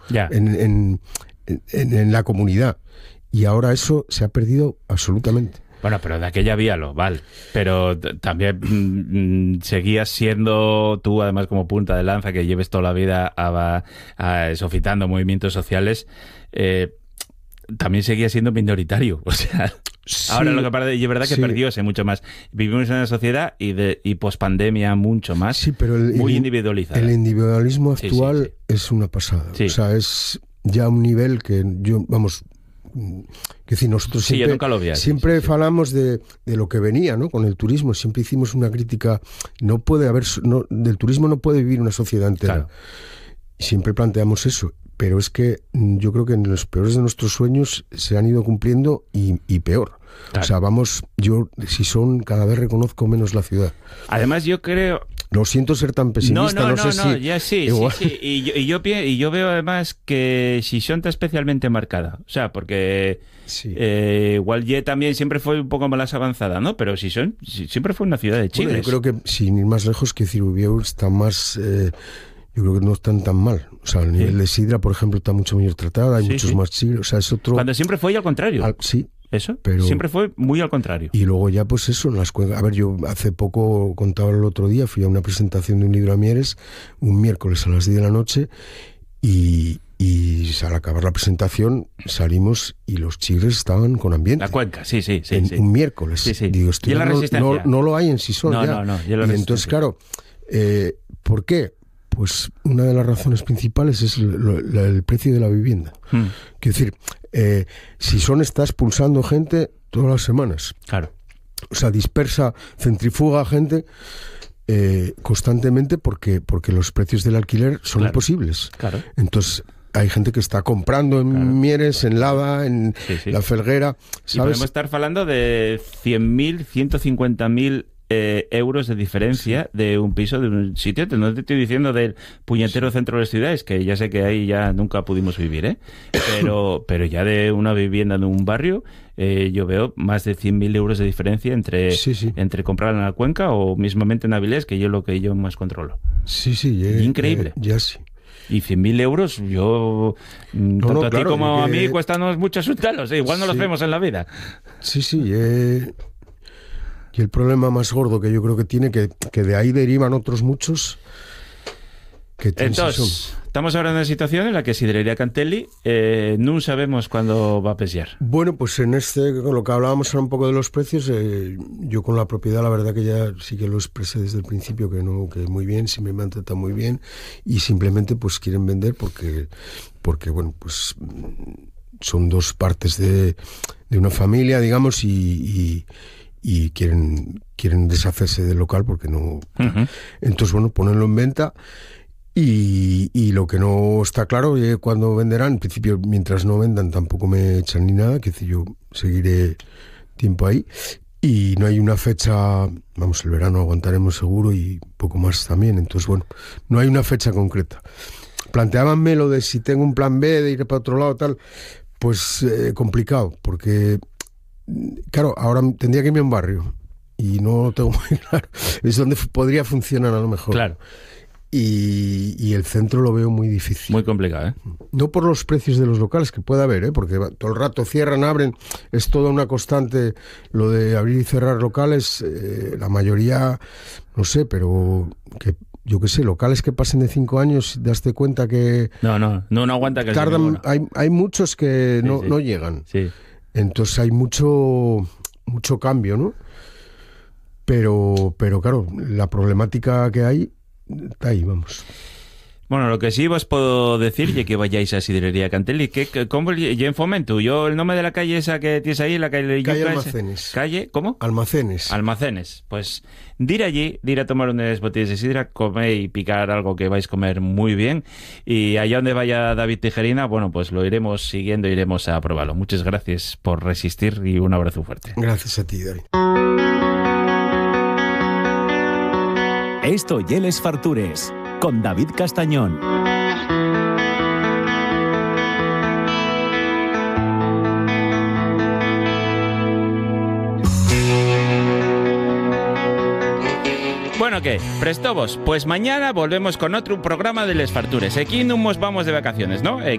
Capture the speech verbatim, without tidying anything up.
Ya. en, en, en, en la comunidad. Y ahora eso se ha perdido absolutamente. Bueno, pero de aquella víalo, vale. Pero t- también mm, seguías siendo tú, además, como punta de lanza, que lleves toda la vida a, a, sofitando movimientos sociales, eh, también seguías siendo minoritario. O sea, Sí, ahora lo que pasa es verdad que sí. perdióse mucho más. Vivimos en una sociedad y, de, y pospandemia mucho más, Sí, pero el, muy el, individualizada. El individualismo Sí, actual sí, sí. es una pasada. Sí. O sea, es ya un nivel que yo, vamos... Que decir, nosotros Sí, yo siempre, nunca lo vi así, siempre sí, sí. falamos de, de lo que venía, ¿no? Con el turismo, siempre hicimos una crítica. No puede haber, no, del turismo no puede vivir una sociedad entera. Claro. Siempre planteamos eso, pero es que yo creo que en los peores de nuestros sueños se han ido cumpliendo y, y peor. Claro. O sea, vamos, yo si son cada vez reconozco menos la ciudad. Además, yo creo... Lo siento ser tan pesimista, no, no, no, no, sé no, si... ya sí, igual. sí, sí. Y yo, y, yo, pi- y yo veo además que Xixón está especialmente marcada. O sea, porque Sí. eh, igual ya también siempre fue un poco más avanzada, ¿no? Pero Xixón sí- siempre fue una ciudad de Bueno, chigres. yo creo que, sin ir más lejos, que Cirubieu está más... Eh, yo creo que no están tan mal. O sea, el nivel Sí. de Sidra, por ejemplo, está mucho mejor tratada, hay Sí, muchos sí. más chigres. O sea, es otro... Cuando siempre fue y al contrario. al- sí, Eso, pero- siempre fue muy al contrario. y luego ya, pues eso, en las cuencas... A ver, yo hace poco, contaba el otro día, fui a una presentación de un libro a Mieres, un miércoles a las diez de la noche, y, y al acabar la presentación salimos y los chigres estaban con ambiente. La cuenca, sí, sí, sí. en sí. un miércoles. Sí, sí. Digo, esto Y en la no, Resistencia. no, no lo hay en Sison No, ya. no, no, y en la Y entonces, Resistencia. claro, eh, ¿por qué? Pues una de las razones principales es lo- lo- el precio de la vivienda. Hmm, Quiero decir, eh, Sison está expulsando gente todas las semanas. claro. O sea, dispersa, centrifuga gente eh, constantemente porque, porque los precios del alquiler son Claro. imposibles. Claro. Entonces, hay gente que está comprando en Claro. Mieres, en Lada, en Sí, sí. La Felguera, Y podemos ¿sabes? estar hablando de cien mil, ciento cincuenta mil eh, euros de diferencia de un piso de un sitio. No te estoy diciendo del puñetero centro de las ciudades, que ya sé que ahí ya nunca pudimos vivir, ¿eh? Pero, pero ya de una vivienda en un barrio, eh, yo veo más de cien mil euros de diferencia entre, Sí, sí. entre comprar en la Cuenca o mismamente en Avilés, que yo lo que yo más controlo. Sí, sí. eh, Increíble. eh, ya sí. Y cien mil euros, yo, mm, No, tanto no, a ti claro, como y a que- mí, cuestan mucho asustarlos. ¿eh? Igual no los Sí. vemos en la vida. Sí, sí. eh, y el problema más gordo que yo creo que tiene, que, que de ahí derivan otros muchos, que tienen Entonces, Sison. estamos ahora en una situación en la que Sidrería Cantelli eh, no sabemos cuándo va a pesear. Bueno, pues en este, con lo que hablábamos ahora un poco de los precios, eh, yo con la propiedad, la verdad que ya sí que lo expresé desde el principio, que no, que muy bien, siempre me han tratado muy bien, y simplemente pues quieren vender porque, porque bueno, pues son dos partes de, de una familia, digamos, y, y, y quieren, quieren deshacerse del local porque no... Ujú. Entonces, bueno, ponerlo en venta. Y, y lo que no está claro es cuándo venderán. En principio, mientras no vendan, tampoco me echan ni nada, que decir, yo seguiré tiempo ahí. Y no hay una fecha, vamos, el verano aguantaremos seguro y poco más también. Entonces, bueno, no hay una fecha concreta. Planteábanme lo de si tengo un plan B de ir para otro lado, tal, pues eh, complicado, porque, claro, ahora tendría que irme a un barrio y no lo tengo muy claro. Es donde f- podría funcionar a lo mejor. Claro, Y, y el centro lo veo muy difícil. muy complicado, ¿eh? No por los precios de los locales, que puede haber, ¿eh? Porque va- todo el rato cierran, abren, es toda una constante lo de abrir y cerrar locales, eh, la mayoría, no sé, pero que yo qué sé, locales que pasen de cinco años, daste cuenta que No, no, no, no aguanta que tardan, hay, hay muchos que Sí, no, sí. no llegan. Sí. Entonces hay mucho, mucho cambio, ¿no? Pero, pero claro, la problemática que hay está ahí, vamos. Bueno, lo que sí vos puedo decir, ya que vayáis a Sidrería Cantelli, que, que ¿cómo yo en Fomento? Yo, el nombre de la calle esa que tienes ahí, la calle... Calle Yuca, Almacenes. esa- Calle, ¿cómo? Almacenes. Almacenes. Pues dir allí, dir a tomar unas botellas de sidra, comer y picar algo que vais a comer muy bien. Y allá donde vaya David Tijerina, bueno, pues lo iremos siguiendo, iremos a probarlo. Muchas gracias por resistir y un abrazo fuerte. Gracias a ti, David. Esto y Les Fartures, con David Castañón. Bueno, ¿qué? ¿Presto vos? Pues mañana volvemos con otro programa de Les Fartures. Aquí no nos vamos de vacaciones, ¿no? Eh,